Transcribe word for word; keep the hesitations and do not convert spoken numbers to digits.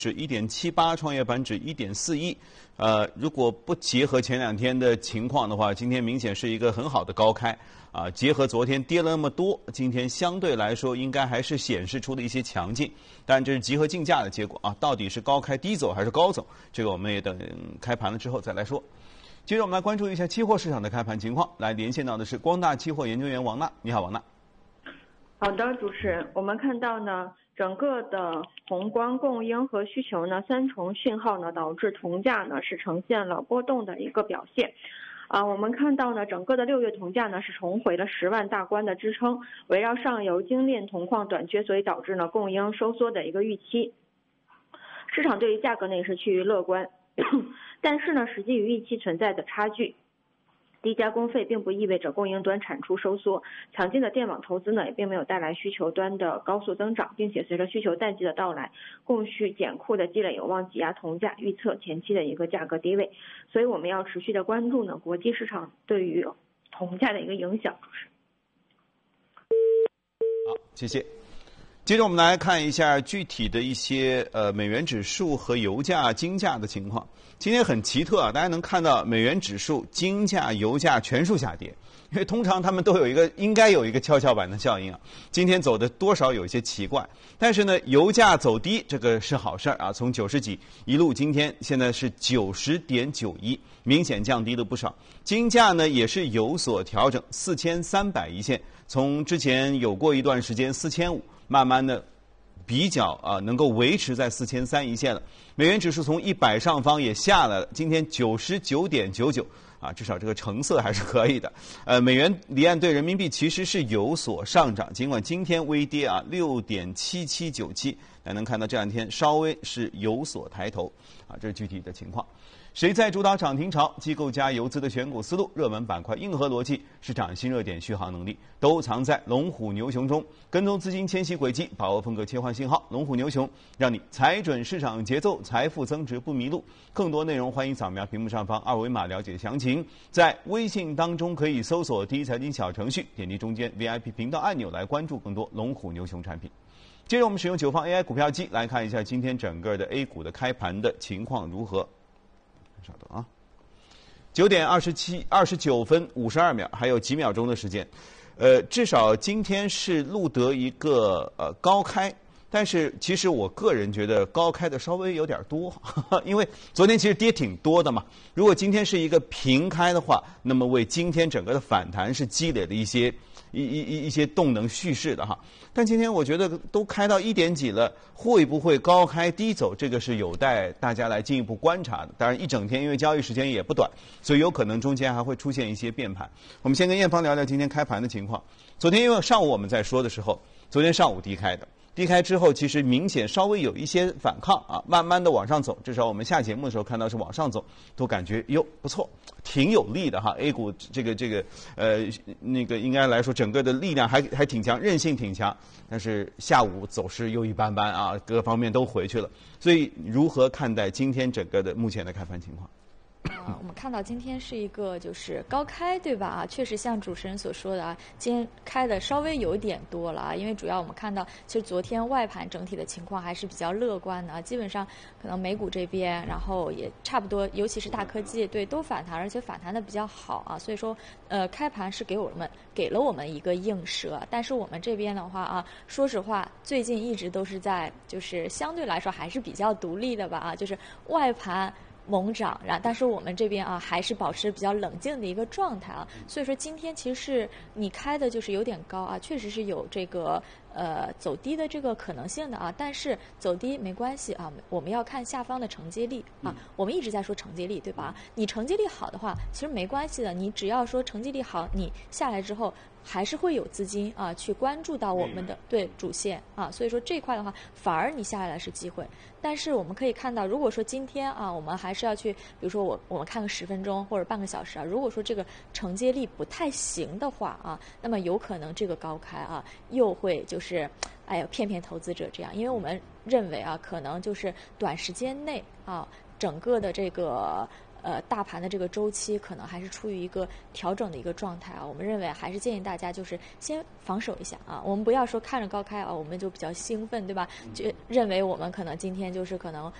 指一点七八，创业板指一点四一。呃，如果不结合前两天的情况的话，今天明显是一个很好的高开啊。结合昨天跌了那么多，今天相对来说应该还是显示出了一些强劲。但这是集合竞价的结果啊，到底是高开低走还是高走，这个我们也等开盘了之后再来说。接着我们来关注一下期货市场的开盘情况，来连线到的是光大期货研究员王娜。你好，王娜。 好的，主持人，我们看到呢，整个的宏观供应和需求呢三重讯号呢，导致铜价呢是呈现了波动的一个表现。啊，我们看到呢，整个的六月铜价呢是重回了十万大关的支撑，围绕上游精炼铜矿短缺，所以导致呢供应收缩的一个预期。市场对于价格呢也是趋于乐观，但是呢，实际与预期存在的差距。低加工费并不意味着供应端产出收缩，强劲的电网投资呢也并没有带来需求端的高速增长，并且随着需求淡季的到来，供需减库的积累有望挤压铜价，预测前期的一个价格低位，所以我们要持续的关注呢国际市场对于铜价的一个影响。 好，谢谢。接着我们来看一下具体的一些呃美元指数和油价、金价的情况。今天很奇特啊，大家能看到美元指数、金价、油价全数下跌，因为通常他们都有一个应该有一个跷跷板的效应啊。今天走的多少有一些奇怪，但是呢，油价走低这个是好事儿啊，从九十几一路今天现在是九十点九一，明显降低了不少。金价呢也是有所调整，四千三百一线，从之前有过一段时间四千五。慢慢的比较啊，能够维持在四千三一线了。美元指数从一百上方也下来了，今天九十九点九九啊，至少这个成色还是可以的。呃，美元离岸对人民币其实是有所上涨，尽管今天微跌啊，六点七七九七，但能看到这两天稍微是有所抬头啊，这是具体的情况。谁在主导涨停潮？机构加游资的选股思路、热门板块、硬核逻辑、市场新热点续航能力，都藏在龙虎牛熊中。跟踪资金迁徙轨迹，把握风格切换信号，龙虎牛熊让你踩准市场节奏，财富增值不迷路。更多内容欢迎扫描屏幕上方二维码了解详情。在微信当中可以搜索第一财经小程序，点击中间 V I P 频道按钮来关注更多龙虎牛熊产品。接着我们使用九方 A I 股票机来看一下今天整个的 A 股的开盘的情况如何。稍等啊，九点二十七二十九分五十二秒，还有几秒钟的时间。呃，至少今天是录得一个呃高开，但是其实我个人觉得高开的稍微有点多，呵呵，因为昨天其实跌挺多的嘛。如果今天是一个平开的话，那么为今天整个的反弹是积累了一些一一一一些动能蓄势的哈。但今天我觉得都开到一点几了，会不会高开低走？这个是有待大家来进一步观察的。当然，一整天因为交易时间也不短，所以有可能中间还会出现一些变盘。我们先跟艳芳聊聊今天开盘的情况。昨天因为上午我们在说的时候，昨天上午低开的。低开之后，其实明显稍微有一些反抗啊，慢慢的往上走。至少我们下节目的时候看到是往上走，都感觉哟不错，挺有力的哈。A 股这个这个呃那个应该来说，整个的力量还还挺强，韧性挺强。但是下午走势又一般般啊，各个方面都回去了。所以如何看待今天整个的目前的开盘情况？ 啊，我们看到今天是一个就是高开，对吧？啊，确实像主持人所说的啊，今天开的稍微有点多了啊，因为主要我们看到，其实昨天外盘整体的情况还是比较乐观的啊，基本上可能美股这边，然后也差不多，尤其是大科技，对，都反弹，而且反弹的比较好啊，所以说，呃，开盘是给我们给了我们一个映射，但是我们这边的话啊，说实话，最近一直都是在就是相对来说还是比较独立的吧啊，就是外盘猛涨，然但是我们这边啊还是保持比较冷静的一个状态啊，所以说今天其实是你开的就是有点高啊，确实是有这个呃走低的这个可能性的啊，但是走低没关系啊，我们要看下方的承接力啊，我们一直在说承接力对吧？你承接力好的话，其实没关系的，你只要说承接力好，你下来之后还是会有资金啊去关注到我们的对主线啊，所以说这块的话反而你下来是机会。但是我们可以看到，如果说今天啊，我们还是要去，比如说我我们看个十分钟或者半个小时啊，如果说这个承接力不太行的话啊，那么有可能这个高开啊又会就是哎呀骗骗投资者这样，因为我们认为啊，可能就是短时间内啊，整个的这个呃大盘的这个周期可能还是处于一个调整的一个状态啊。我们认为还是建议大家就是先防守一下啊，我们不要说看着高开啊，我们就比较兴奋，对吧？就认为我们可能今天就是可能